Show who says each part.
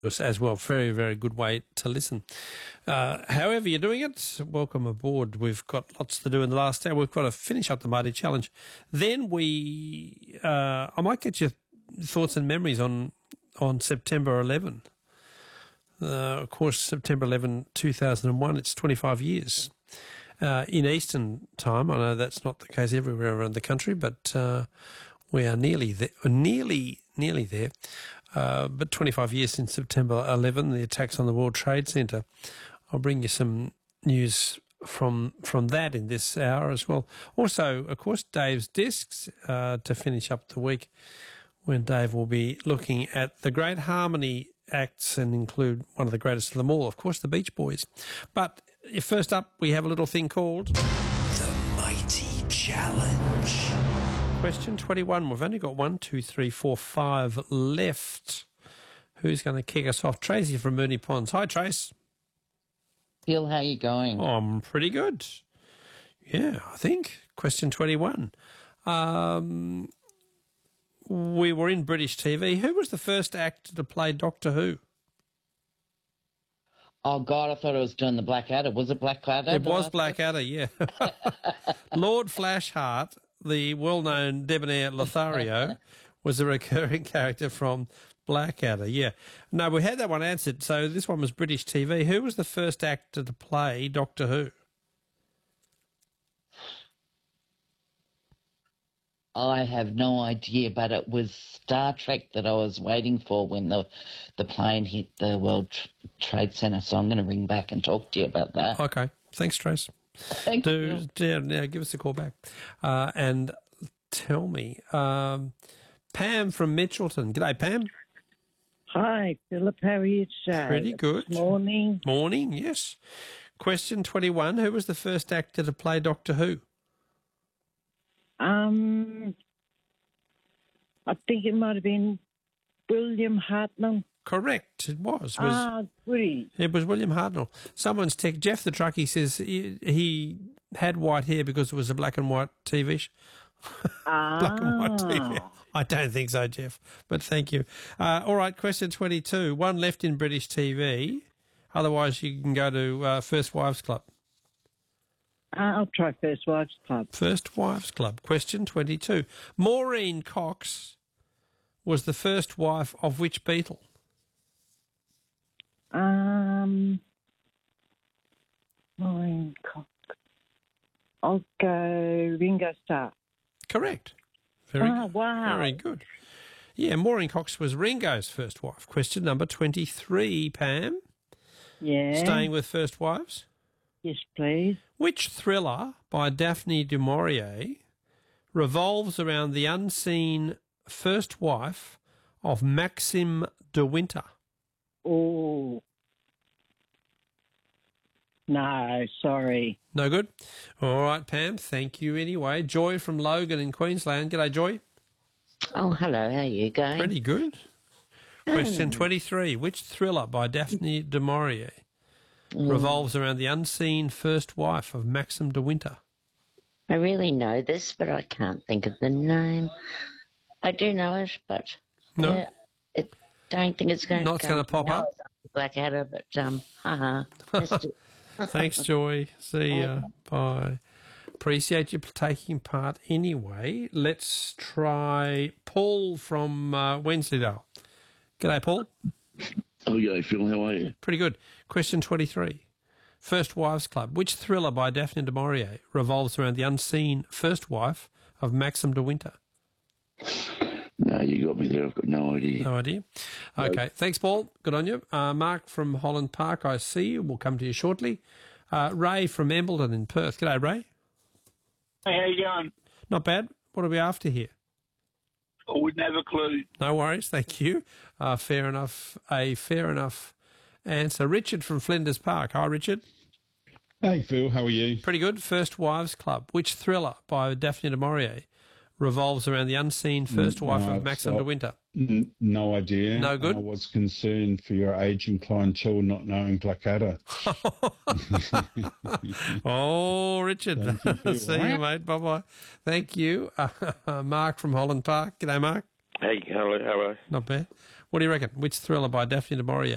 Speaker 1: as well. Very, very good way to listen. However you're doing it, welcome aboard. We've got lots to do in the last hour. We've got to finish up the Marty Challenge. Then I might get your thoughts and memories on September 11. Of course, September 11, 2001, it's 25 years. In Eastern time, I know that's not the case everywhere around the country, but we are nearly there, nearly there. But 25 years since September 11, the attacks on the World Trade Center. I'll bring you some news from that in this hour as well. Also, of course, Dave's Discs to finish up the week, when Dave will be looking at the great harmony acts and include one of the greatest of them all, of course, the Beach Boys. But first up, we have a little thing called
Speaker 2: The Mighty Challenge.
Speaker 1: Question 21. We've only got 1, 2, 3, 4, 5 left. Who's going to kick us off? Tracy from Moonee Ponds. Hi, Trace.
Speaker 3: Phil, how you going?
Speaker 1: Oh, I'm pretty good. Yeah, I think. Question 21. We were in British TV. Who was the first actor to play Doctor Who?
Speaker 3: Oh, God, I thought I was doing the Blackadder. Was it Blackadder?
Speaker 1: It was Blackadder, yeah. Lord Flashheart, the well-known debonair Lothario, was a recurring character from Blackadder, yeah. No, we had that one answered. So this one was British TV. Who was the first actor to play Doctor Who?
Speaker 3: I have no idea, but it was Star Trek that I was waiting for when the plane hit the World Trade Center. So I'm going to ring back and talk to you about that.
Speaker 1: Okay. Thanks, Trace.
Speaker 3: Thank you.
Speaker 1: Now give us a call back. And tell me, Pam from Mitchelton. G'day, Pam.
Speaker 4: Hi, Philip. How are you today?
Speaker 1: Pretty good.
Speaker 4: Morning.
Speaker 1: Morning, yes. Question 21. Who was the first actor to play Doctor Who?
Speaker 4: I think it might have been William Hartnell.
Speaker 1: Correct, it was.
Speaker 4: Goody.
Speaker 1: It was William Hartnell. Someone's text, Jeff the Truckie says he had white hair because it was a black and white TV Black and white TV. I don't think so, Jeff, but thank you. All right, question 22. One left in British TV. Otherwise, you can go to First Wives Club.
Speaker 4: I'll try First Wives Club.
Speaker 1: First Wives Club. Question 22. Maureen Cox was the first wife of which Beatle?
Speaker 4: Maureen Cox. I'll go Ringo Starr.
Speaker 1: Correct.
Speaker 4: Wow.
Speaker 1: Very good. Yeah, Maureen Cox was Ringo's first wife. Question number 23, Pam.
Speaker 4: Yeah.
Speaker 1: Staying with first wives.
Speaker 4: Yes, please.
Speaker 1: Which thriller by Daphne du Maurier revolves around the unseen first wife of Maxim de Winter?
Speaker 4: Oh. No, sorry.
Speaker 1: No good? All right, Pam, thank you anyway. Joy from Logan in Queensland. G'day, Joy.
Speaker 5: Oh, hello. How are you going?
Speaker 1: Pretty good. Question 23. Which thriller by Daphne du Maurier revolves around the unseen first wife of Maxim de Winter?
Speaker 5: I really know this, but I can't think of the name. I do know it, but
Speaker 1: No?
Speaker 5: don't think it's going to
Speaker 1: Not going to pop up?
Speaker 5: Blackadder, but missed it.
Speaker 1: Thanks, Joy. See ya. Bye. Appreciate you taking part anyway. Let's try Paul from Wensleydale. G'day, Paul.
Speaker 6: Oh, yeah, Phil, how are you?
Speaker 1: Pretty good. Question 23. First Wives Club. Which thriller by Daphne du Maurier revolves around the unseen first wife of Maxim de Winter?
Speaker 6: No, you got me there. I've got no idea.
Speaker 1: No idea? Okay. Thanks, Paul. Good on you. Mark from Holland Park, I see you. We'll come to you shortly. Ray from Embleton in Perth. G'day, Ray.
Speaker 7: Hey, how you going?
Speaker 1: Not bad. What are we after here?
Speaker 7: I wouldn't have a clue.
Speaker 1: No worries. Thank you. Fair enough. A fair enough answer. Richard from Flinders Park. Hi, Richard.
Speaker 8: Hey, Phil. How are you?
Speaker 1: Pretty good. First Wives Club. Which thriller by Daphne du Maurier revolves around the unseen first wife of Maxim de Winter?
Speaker 8: No idea.
Speaker 1: No good?
Speaker 8: I was concerned for your aging clientele not knowing Blackadder.
Speaker 1: Oh, Richard. See you, mate. Bye-bye. Thank you. Mark from Holland Park. G'day, Mark.
Speaker 9: Hey, hello, how are you?
Speaker 1: Not bad. What do you reckon? Which thriller by Daphne du Maurier